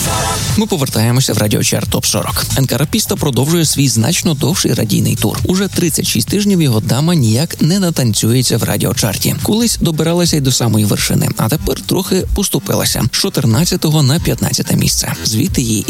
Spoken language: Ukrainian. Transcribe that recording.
Ми повертаємося в радіочарт ТОП-40. НК-рапіста продовжує свій значно довший радійний тур. Уже 36 тижнів його дама ніяк не натанцюється в радіочарті. Колись добиралася й до самої вершини, а тепер трохи поступилася. З 14-го на 15-те місце. Звідти її